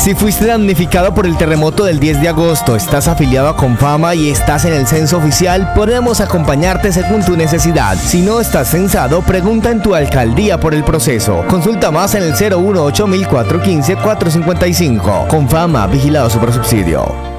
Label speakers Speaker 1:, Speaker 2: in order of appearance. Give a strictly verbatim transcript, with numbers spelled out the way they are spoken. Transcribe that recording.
Speaker 1: Si fuiste damnificado por el terremoto del diez de agosto, estás afiliado a Confama y estás en el censo oficial, podemos acompañarte según tu necesidad. Si no estás censado, pregunta en tu alcaldía por el proceso. Consulta más en el cero uno ocho cuatro uno cinco cuatro cinco cinco. Confama, vigilado Supersubsidio.